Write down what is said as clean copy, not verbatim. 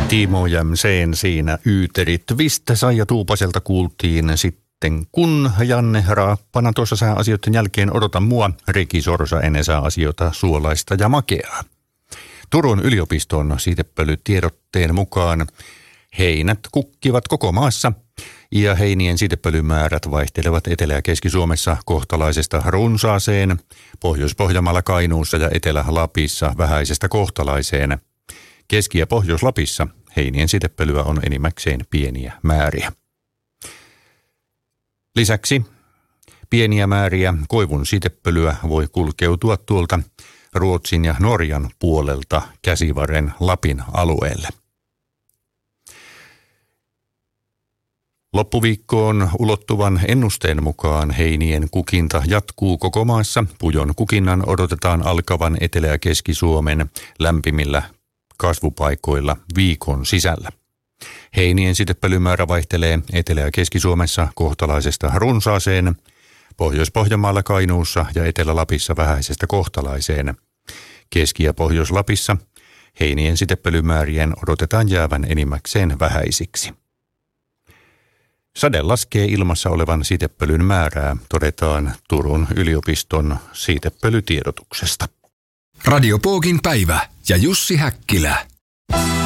Timo Jämseen siinä yyterit. Vistä Saija Tuupaselta kuultiin sitten kun Janne Raappana tuossa sääasioiden jälkeen odota mua. Reki Sorsa ennen sääasioita suolaista ja makeaa. Turun yliopiston siitepölytiedotteen mukaan heinät kukkivat koko maassa ja heinien siitepölymäärät vaihtelevat Etelä- ja Keski-Suomessa kohtalaisesta runsaaseen, Pohjois-Pohjanmaalla, Kainuussa ja Etelä-Lapissa vähäisestä kohtalaiseen. Keski- ja Pohjois-Lapissa heinien siitepölyä on enimmäkseen pieniä määriä. Lisäksi pieniä määriä koivun siitepölyä voi kulkeutua tuolta Ruotsin ja Norjan puolelta Käsivarren Lapin alueelle. Loppuviikkoon ulottuvan ennusteen mukaan heinien kukinta jatkuu koko maassa. Pujon kukinnan odotetaan alkavan Etelä- ja Keski-Suomen lämpimillä kasvupaikoilla viikon sisällä. Heinien siitepölymäärä vaihtelee Etelä- ja Keski-Suomessa kohtalaisesta runsaaseen, Pohjois-Pohjanmaalla, Kainuussa ja Etelä-Lapissa vähäisestä kohtalaiseen. Keski- ja Pohjois-Lapissa heinien siitepölymäärien odotetaan jäävän enimmäkseen vähäisiksi. Sade laskee ilmassa olevan siitepölyn määrää, todetaan Turun yliopiston siitepölytiedotuksesta. Radio Pookin päivä ja Jussi Häkkilä.